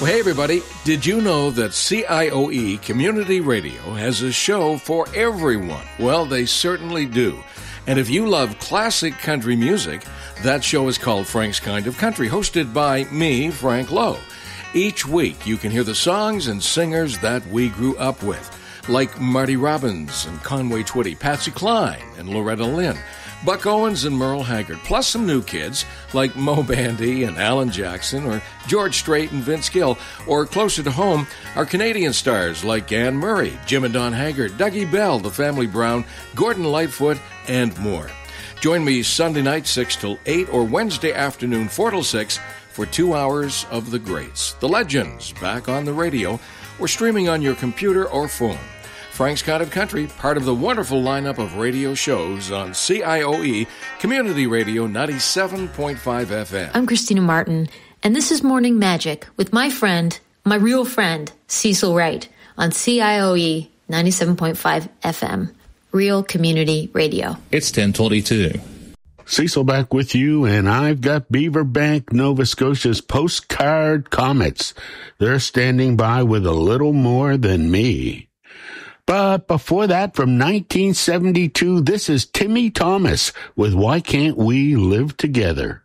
Well, hey, everybody. Did you know that CIOE Community Radio has a show for everyone? Well, they certainly do. And if you love classic country music, that show is called Frank's Kind of Country, hosted by me, Frank Lowe. Each week, you can hear the songs and singers that we grew up with, like Marty Robbins and Conway Twitty, Patsy Cline and Loretta Lynn, Buck Owens and Merle Haggard, plus some new kids like Mo Bandy and Alan Jackson, or George Strait and Vince Gill, or closer to home, our Canadian stars like Anne Murray, Jim and Don Haggard, Dougie Bell, The Family Brown, Gordon Lightfoot, and more. Join me Sunday night 6 till 8 or Wednesday afternoon 4 till 6 for 2 hours of the greats, the legends, back on the radio or streaming on your computer or phone. Frank's Kind of Country, part of the wonderful lineup of radio shows on CIOE Community Radio 97.5 FM. I'm Christina Martin, and this is Morning Magic with my real friend, Cecil Wright, on CIOE 97.5 FM, Real Community Radio. It's 10:22. Cecil back with you, and I've got Beaverbank, Nova Scotia's Postcard Comets. They're standing by with a little more than me. But before that, from 1972, this is Timmy Thomas with Why Can't We Live Together?